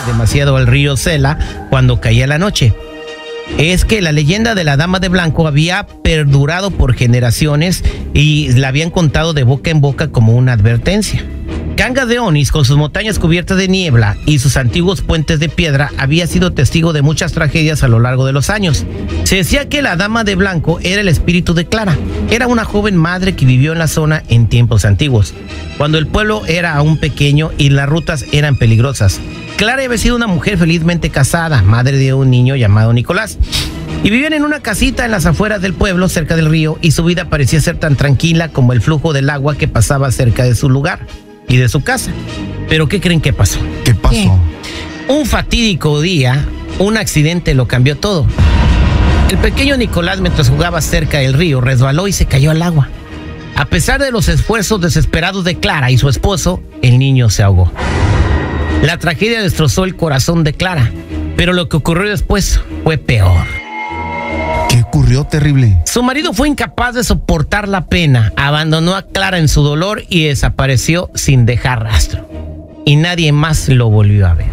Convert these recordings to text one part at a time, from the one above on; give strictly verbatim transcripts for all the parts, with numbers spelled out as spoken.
demasiado al río Sela cuando caía la noche. Es que la leyenda de la Dama de Blanco había perdurado por generaciones y la habían contado de boca en boca como una advertencia. Cangas de Onís, con sus montañas cubiertas de niebla y sus antiguos puentes de piedra, había sido testigo de muchas tragedias a lo largo de los años. Se decía que la Dama de Blanco era el espíritu de Clara. Era una joven madre que vivió en la zona en tiempos antiguos, cuando el pueblo era aún pequeño y las rutas eran peligrosas. Clara había sido una mujer felizmente casada, madre de un niño llamado Nicolás, y vivían en una casita en las afueras del pueblo, cerca del río, y su vida parecía ser tan tranquila como el flujo del agua que pasaba cerca de su lugar y de su casa. Pero ¿qué creen que pasó? ¿Qué pasó? ¿Qué? Un fatídico día, un accidente lo cambió todo. El pequeño Nicolás, mientras jugaba cerca del río, resbaló y se cayó al agua. A pesar de los esfuerzos desesperados de Clara y su esposo, el niño se ahogó. La tragedia destrozó el corazón de Clara, pero lo que ocurrió después fue peor. ¿Qué ocurrió terrible? Su marido fue incapaz de soportar la pena, abandonó a Clara en su dolor y desapareció sin dejar rastro. Y nadie más lo volvió a ver.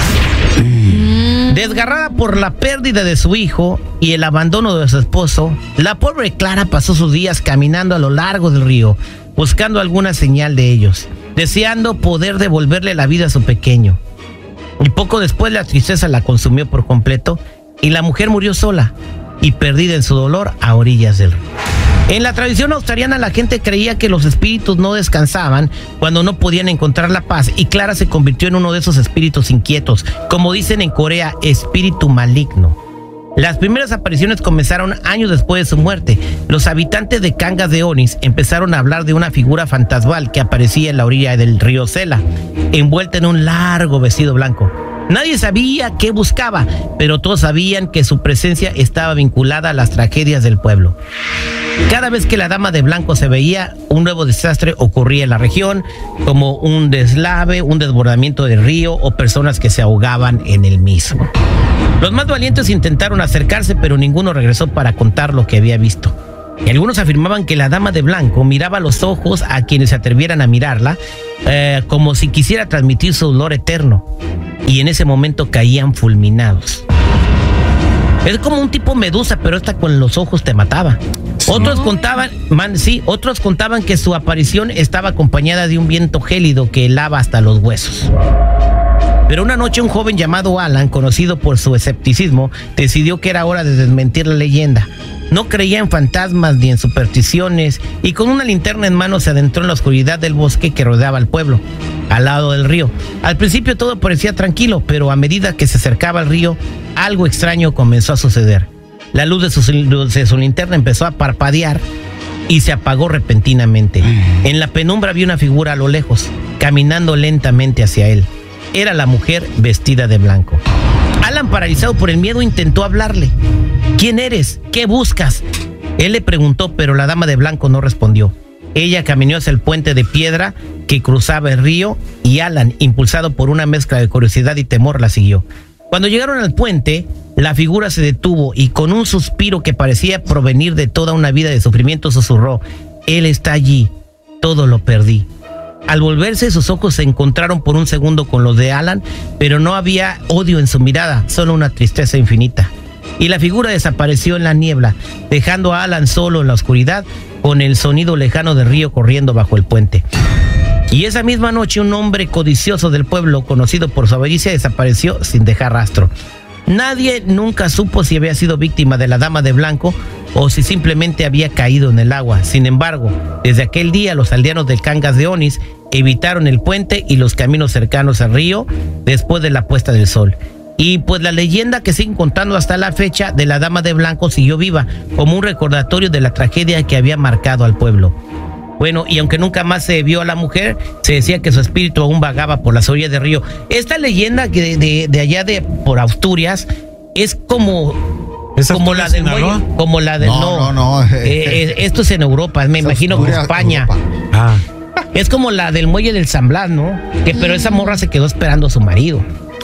Mm. Desgarrada por la pérdida de su hijo y el abandono de su esposo, la pobre Clara pasó sus días caminando a lo largo del río, buscando alguna señal de ellos, deseando poder devolverle la vida a su pequeño. Y poco después la tristeza la consumió por completo y la mujer murió sola y perdida en su dolor a orillas del río. En la tradición australiana la gente creía que los espíritus no descansaban cuando no podían encontrar la paz, y Clara se convirtió en uno de esos espíritus inquietos, como dicen en Corea, espíritu maligno. Las primeras apariciones comenzaron años después de su muerte. Los habitantes de Cangas de Onís empezaron a hablar de una figura fantasmal que aparecía en la orilla del río Sela, envuelta en un largo vestido blanco. Nadie sabía qué buscaba, pero todos sabían que su presencia estaba vinculada a las tragedias del pueblo. Cada vez que la Dama de Blanco se veía, un nuevo desastre ocurría en la región, como un deslave, un desbordamiento del río o personas que se ahogaban en el mismo. Los más valientes intentaron acercarse, pero ninguno regresó para contar lo que había visto. Y algunos afirmaban que la Dama de Blanco miraba a los ojos a quienes se atrevieran a mirarla, eh, como si quisiera transmitir su dolor eterno. Y en ese momento caían fulminados. Es como un tipo medusa, pero esta con los ojos te mataba. Otros contaban, man, sí, otros contaban que su aparición estaba acompañada de un viento gélido que helaba hasta los huesos. Pero una noche un joven llamado Alan, conocido por su escepticismo, decidió que era hora de desmentir la leyenda. No creía en fantasmas ni en supersticiones y con una linterna en mano se adentró en la oscuridad del bosque que rodeaba al pueblo, al lado del río. Al principio todo parecía tranquilo, pero a medida que se acercaba al río, algo extraño comenzó a suceder. La luz de su, de su linterna empezó a parpadear y se apagó repentinamente. En la penumbra vio una figura a lo lejos, caminando lentamente hacia él. Era la mujer vestida de blanco. Alan, paralizado por el miedo, intentó hablarle. ¿Quién eres? ¿Qué buscas? Él le preguntó, pero la Dama de Blanco no respondió. Ella caminó hacia el puente de piedra que cruzaba el río y Alan, impulsado por una mezcla de curiosidad y temor, la siguió. Cuando llegaron al puente, la figura se detuvo y con un suspiro que parecía provenir de toda una vida de sufrimiento susurró: él está allí, todo lo perdí. Al volverse, sus ojos se encontraron por un segundo con los de Alan, pero no había odio en su mirada, solo una tristeza infinita. Y la figura desapareció en la niebla, dejando a Alan solo en la oscuridad, con el sonido lejano del río corriendo bajo el puente. Y esa misma noche un hombre codicioso del pueblo, conocido por su avaricia, desapareció sin dejar rastro. Nadie nunca supo si había sido víctima de la Dama de Blanco o si simplemente había caído en el agua. Sin embargo, desde aquel día los aldeanos del Cangas de Onís evitaron el puente y los caminos cercanos al río después de la puesta del sol. Y pues la leyenda que siguen contando hasta la fecha de la Dama de Blanco siguió viva como un recordatorio de la tragedia que había marcado al pueblo. Bueno, y aunque nunca más se vio a la mujer, se decía que su espíritu aún vagaba por las orillas del río. Esta leyenda que de, de allá de por Asturias es como como la del muelle, como la del no, no, no. Eh, eh, esto es en Europa, me imagino que España. Ah. Es como la del muelle del San Blas, ¿no? Que pero esa morra se quedó esperando a su marido.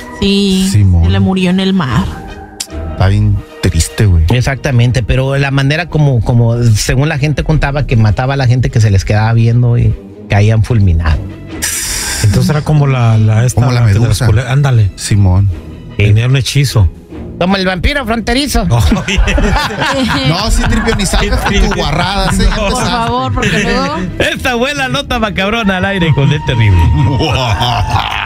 Sí, Simón. Se le murió en el mar. Está bien triste, güey. Exactamente, pero la manera como, como según la gente contaba, que mataba a la gente que se les quedaba viendo y caían fulminados. Entonces era como la, la esta. Como la de medusa. las cule- Ándale. Simón. Tenía un hechizo. Como el vampiro fronterizo. No, sí, Tripio, ni salgas con tus guarradas. ¿eh? Por favor, porque luego... Esta abuela nota macabrona al aire con el terrible.